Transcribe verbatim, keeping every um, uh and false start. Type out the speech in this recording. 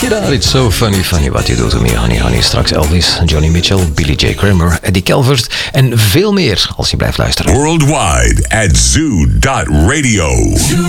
Cheetah, it's so funny, funny what you do to me, honey, honey. Straks Elvis, Johnny Mitchell, Billy J. Kramer, Eddie Calvert en veel meer als je blijft luisteren. Worldwide at zoo dot radio.